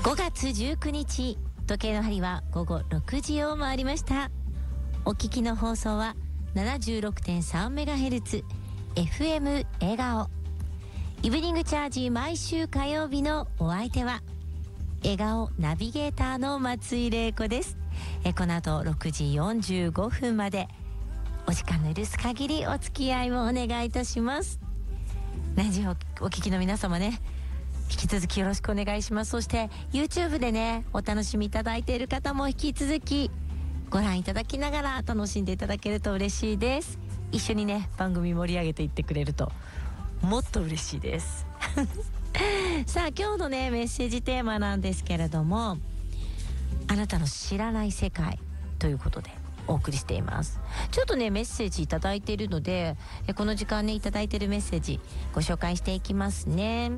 5月19日、時計の針は午後6時を回りました。お聞きの放送は 76.3MHz FM 笑顔。イブニングチャージ毎週火曜日のお相手は笑顔ナビゲーターの松井玲子です。この後6時45分までお時間の許す限りお付き合いをお願いいたします。ラジオお聞きの皆様ね、引き続きよろしくお願いします。そして YouTube でねお楽しみいただいている方も引き続きご覧いただきながら楽しんでいただけると嬉しいです。一緒にね番組盛り上げていってくれるともっと嬉しいですさあ今日のねメッセージテーマなんですけれども、あなたの知らない世界ということでお送りしています。ちょっとねメッセージいただいているので、この時間ねいただいているメッセージご紹介していきますね。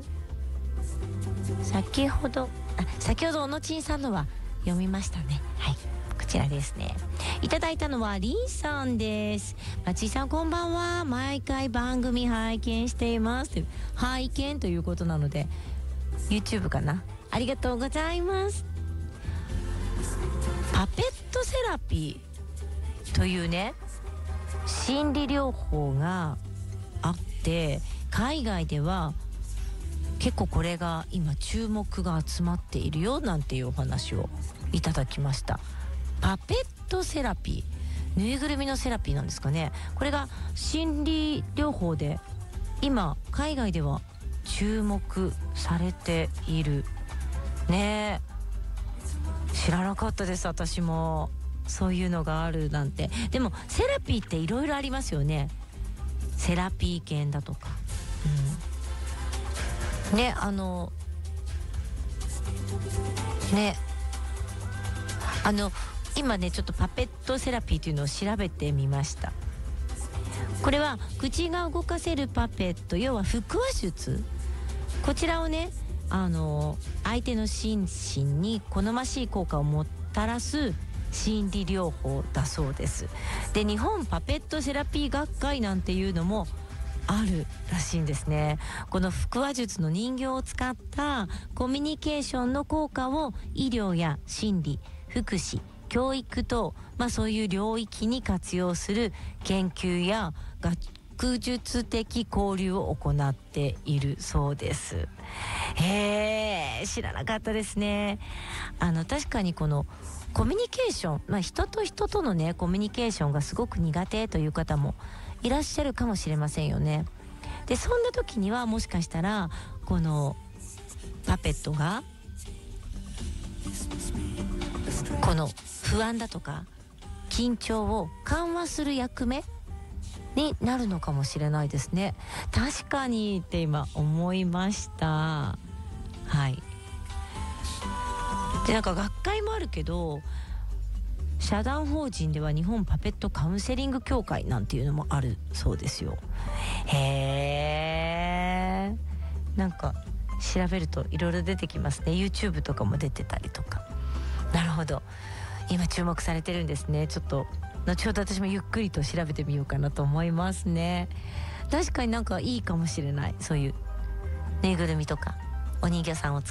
先ほど小野ちんさんのは読みましたね。はい、こちらですね。いただいたのはりんさんです。松井さんこんばんは。毎回番組拝見しています。拝見ということなので YouTube かな。ありがとうございます。パペットセラピーというね心理療法があって、海外では結構これが今注目が集まっているよなんていうお話をいただきました。パペットセラピー、ぬいぐるみのセラピーなんですかね。これが心理療法で今海外では注目されているね。知らなかったです。私もそういうのがあるなんて。でもセラピーっていろいろありますよね。セラピー犬だとか、ね、今ねちょっとパペットセラピーというのを調べてみました。これは口が動かせるパペット、要は腹話術、こちらをね相手の心身に好ましい効果をもたらす心理療法だそうです。で、日本パペットセラピー学会なんていうのもあるらしいんですね。この腹話術の人形を使ったコミュニケーションの効果を医療や心理、福祉、教育等、そういう領域に活用する研究や学術的交流を行っているそうです。知らなかったですね。確かにこのコミュニケーション、人と人とのねコミュニケーションがすごく苦手という方もいらっしゃるかもしれませんよね。で、そんな時にはもしかしたらこのパペットがこの不安だとか緊張を緩和する役目になるのかもしれないですね。確かにって今思いました。はい。で、なんか学会もあるけど社団法人では日本パペットカウンセリング協会なんていうのもあるそうですよ。なんか調べるといろいろ出てきますね。 YouTube とかも出てたりとか。なるほど、今注目されてるんですね。ちょっと後ほど私もゆっくりと調べてみようかなと思いますね。確かになんかいいかもしれない。そういうぬいぐるみとかお人形さんを